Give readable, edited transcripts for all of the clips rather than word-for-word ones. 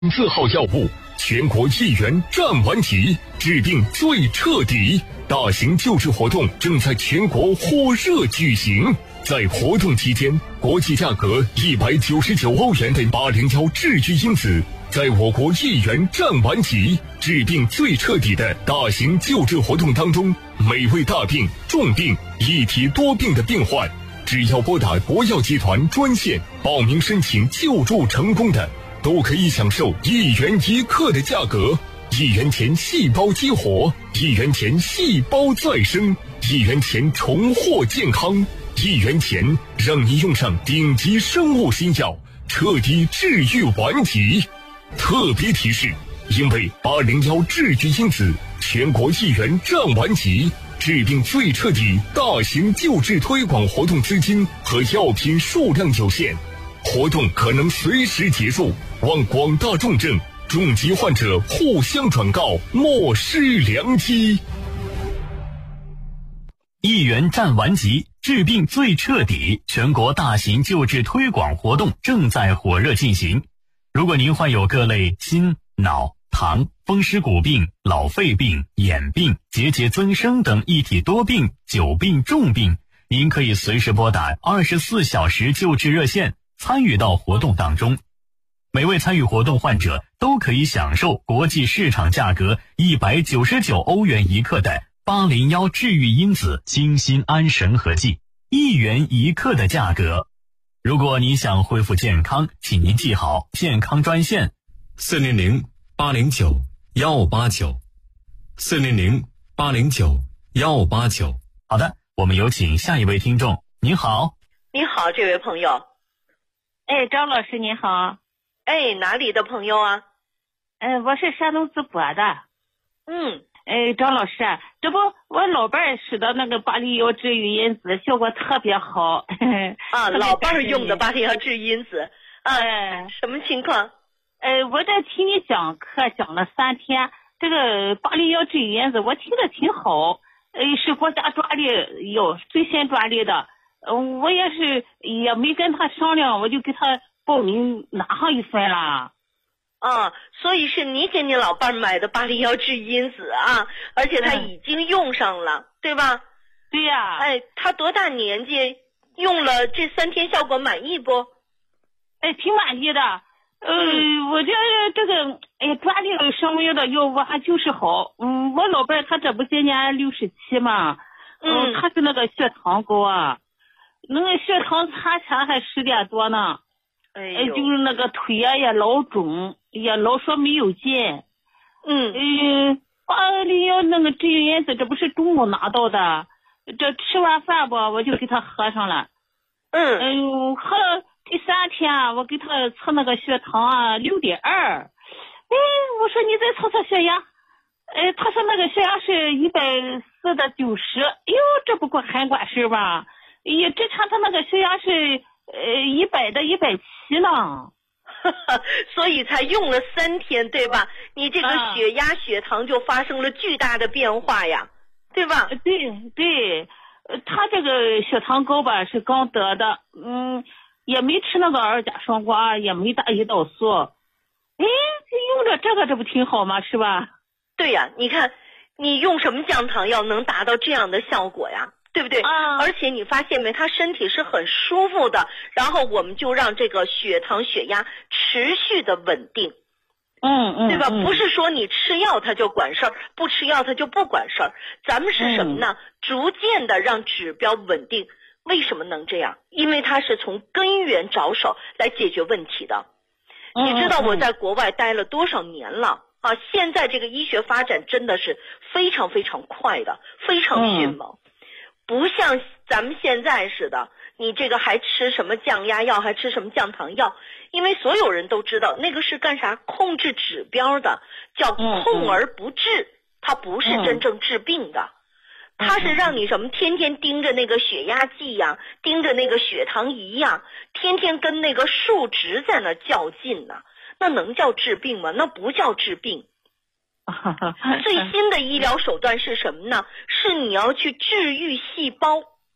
字号药物，全国1元占完级，治病最彻底。大型救治活动正在全国火热举行。在活动期间，国际价格199欧元的801治愈因子，在我国1元占完级，治病最彻底的大型救治活动当中，每位大病、重病、一体多病的病患，只要拨打国药集团专线报名申请救助成功的，都可以享受1元1克的价格，1元钱细胞激活，1元钱细胞再生，1元钱重获健康，1元钱让你用上顶级生物新药，彻底治愈顽疾。特别提示，因为801治愈因子全国1元占完级，治病最彻底大型救治推广活动资金和药品数量有限，活动可能随时结束，望广大重症、重疾患者互相转告，莫失良机。 1元占完级，治病最彻底，全国大型救治推广活动正在火热进行。如果您患有各类心、脑、糖、风湿骨病、老肺病、眼病、结节增生等一体多病、久病重病，您可以随时拨打24小时救治热线，参与到活动当中。每位参与活动患者都可以享受国际市场价格199欧元1克的801治愈因子清心安神合剂，1元1克的价格。如果你想恢复健康，请您记好健康专线400-809-189，400-809-189。好的，我们有请下一位听众。您好。 你好，这位朋友。 哎，张老师您好。 哎，哪里的朋友啊？ 我是山东淄博的。张老师，这不我老伴儿使的那个801治愈因子效果特别好。 啊，老伴儿用的801治愈因子。什么情况？ 我这听你讲课讲了3天，这个801治愈因子我听着挺好。是国家专利，最先专利的。我也是也没跟他商量，我就给他报名拿上一份了。 所以是你给你老伴买的801治愈因子啊，而且他已经用上了，对吧？ 对呀。 他多大年纪？用了这3天效果满意不？ 挺满意的。我觉得这个专利声明的药物还就是好。我老伴他这不今年67嘛，他是那个血糖高啊，那个血糖查起来还10点多呢。就是那个腿也老肿，也老说没有劲。801那个治愈因子，这不是中午拿到的，这吃完饭吧，我就给他喝上了。喝了第3天，我给他测那个血糖6.2。我说你再测测血压。他说那个血压是140的90。这不过很管事吧？之前他那个血压是100的170呢。 所以才用了3天，对吧？你这个血压、血糖就发生了巨大的变化呀，对吧？ 对，他这个血糖高吧是刚得的，也没吃那个2价双胍，也没打胰岛素。用着这个这不挺好吗？是吧？ 对呀，你看你用什么降糖药能达到这样的效果呀？对不对？而且你发现没，他身体是很舒服的，然后我们就让这个血糖血压持续的稳定。对吧？不是说你吃药它就管事儿，不吃药它就不管事儿。咱们是什么呢？逐渐的让指标稳定。为什么能这样？因为它是从根源着手来解决问题的。你知道我在国外待了多少年了啊？现在这个医学发展真的是非常非常快的，非常迅猛。不像咱们现在似的，你这个还吃什么降压药，还吃什么降糖药，因为所有人都知道那个是干啥？控制指标的，叫控而不治，它不是真正治病的。它是让你什么天天盯着那个血压计呀，盯着那个血糖仪呀，天天跟那个数值在那较劲呢。那能叫治病吗？那不叫治病。最新的医疗手段是什么呢？是你要去治愈细胞，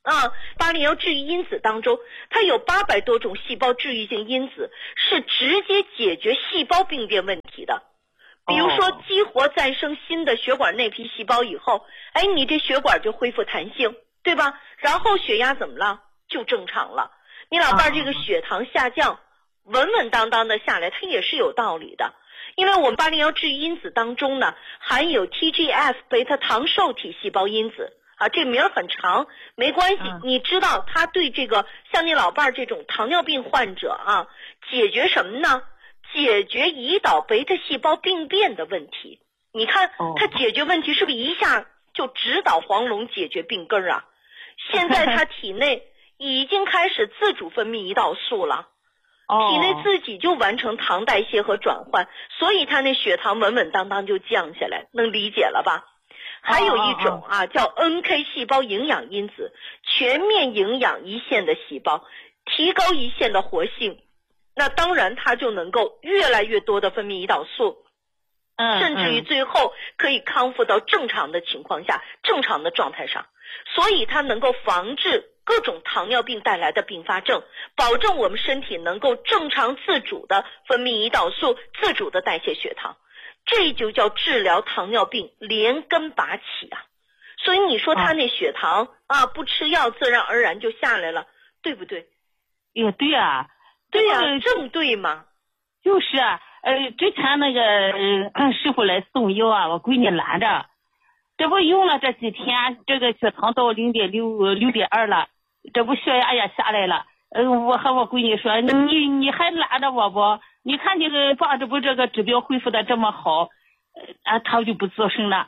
巴林药治愈因子当中，它有800多种细胞治愈性因子，是直接解决细胞病变问题的。比如说激活再生新的血管内皮细胞以后，你这血管就恢复弹性，对吧？然后血压怎么了？就正常了。你老伴这个血糖下降，稳稳当当的下来，它也是有道理的。因为我们巴林药治愈因子当中呢，含有 TGF 贝塔糖受体细胞因子这名很长，没关系，你知道它对这个像你老伴这种糖尿病患者解决什么呢？解决胰岛贝塔细胞病变的问题。你看它解决问题是不是一下就直捣黄龙，解决病根啊？现在它体内已经开始自主分泌胰岛素了，体内自己就完成糖代谢和转换，所以它那血糖稳稳当当就降下来，能理解了吧？还有一种叫 NK 细胞营养因子，全面营养胰腺的细胞，提高胰腺的活性，那当然它就能够越来越多的分泌胰岛素，甚至于最后可以康复到正常的情况下，正常的状态上，所以它能够防治各种糖尿病带来的并发症，保证我们身体能够正常自主的分泌胰岛素，自主的代谢血糖，这就叫治疗糖尿病连根拔起所以你说他那血糖不吃药自然而然就下来了，对不对？ 也对啊， 对呀，正对嘛。 就是之前那个师傅来送药我闺女拦着，这不用了这几天，这个血糖到0.6、6.2了，这不血压也下来了。我和我闺女说，你还拦着我不？你看这个爸，这不这个指标恢复的这么好，他就不作声了。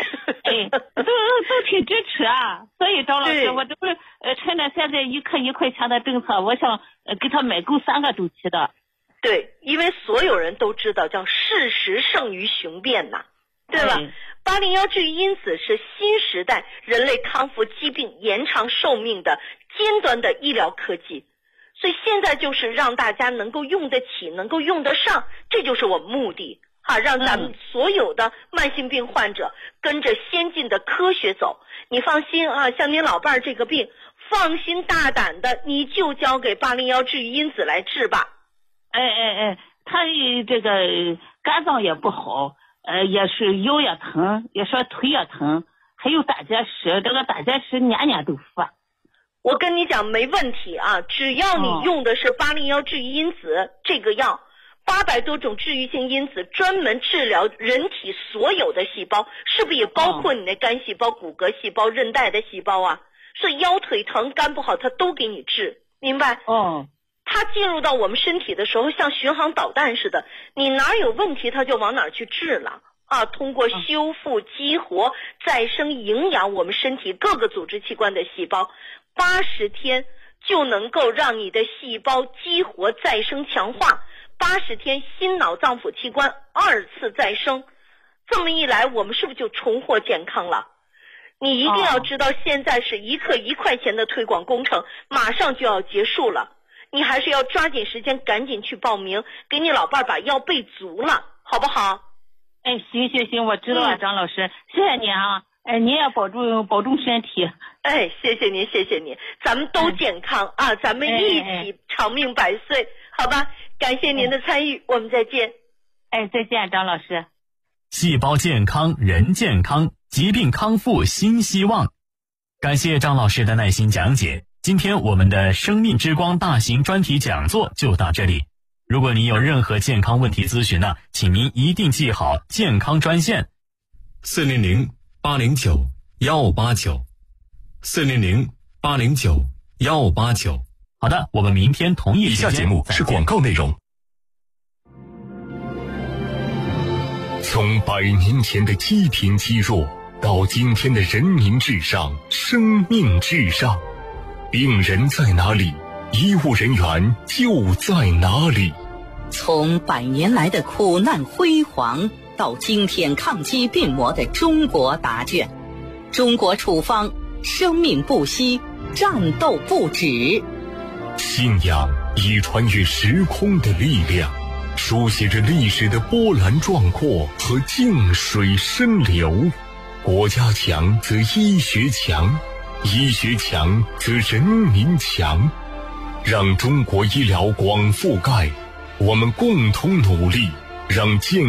都挺支持所以张老师，我这不是趁着现在1克1块钱的政策，我想给他买够3个周期的。 对，因为所有人都知道叫事实胜于雄辩对吧？巴林药治愈因子是新时代人类康复疾病、延长寿命的尖端的医疗科技，所以现在就是让大家能够用得起，能够用得上，这就是我们目的让咱们所有的慢性病患者跟着先进的科学走。你放心像您老伴这个病，放心大胆的你就交给巴林药治愈因子来治吧。 他这个肝脏也不好，也是腰也疼，也说腿也疼，还有胆结石，这个胆结石年年都发。 我跟你讲没问题只要你用的是巴林药治愈因子这个药，800多种治愈性因子专门治疗人体所有的细胞，是不是也包括你的肝细胞、骨骼细胞、韧带的细胞所以腰腿疼、肝不好，它都给你治，明白？它进入到我们身体的时候，像巡航导弹似的，你哪有问题，它就往哪儿去治了通过修复、激活、再生、营养我们身体各个组织器官的细胞，80天就能够让你的细胞激活、再生、强化。80天心脑脏腑器官2次再生，这么一来我们是不是就重获健康了？你一定要知道，现在是1克1块钱的推广工程马上就要结束了，你还是要抓紧时间赶紧去报名，给你老伴把药备足了，好不好？ 行，我知道了张老师，谢谢你您也保重身体。 谢谢您，咱们都健康咱们一起长命百岁，好吧？感谢您的参与，我们再见。 再见，张老师。 细胞健康，人健康，疾病康复新希望。感谢张老师的耐心讲解。今天我们的生命之光大型专题讲座就到这里。如果您有任何健康问题咨询呢，请您一定记好健康专线 400-809-1589 400-809-1589。 好的，我们明天同一时间。 以下节目是广告内容。从100年前的积贫积弱，到今天的人民至上、生命至上，病人在哪里，医务人员就在哪里。 从100年来的苦难辉煌，到今天抗击病魔的中国答卷，中国处方，生命不息，战斗不止。 信仰以穿越时空的力量，书写着历史的波澜壮阔和静水深流。国家强则医学强， 医学强则人民强，让中国医疗广覆盖，我们共同努力，让健